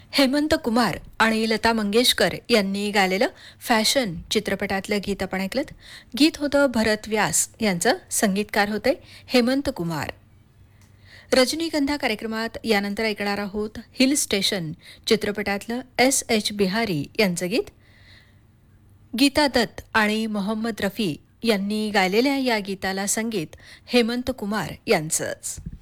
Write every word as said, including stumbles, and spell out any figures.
हेमंत कुमार आणि लता मंगेशकर यांनी गायलेलं फॅशन चित्रपटातलं गीत आपण ऐकलं. गीत होतं भरत व्यास यांचं, संगीतकार होते हेमंत कुमार. रजनीगंधा कार्यक्रमात यानंतर ऐकणार आहोत हिल स्टेशन चित्रपटातलं एस एच बिहारी यांचं गीत. गीता दत्त आणि मोहम्मद रफी यांनी गायलेल्या या गीताला संगीत हेमंत कुमार यांचंच.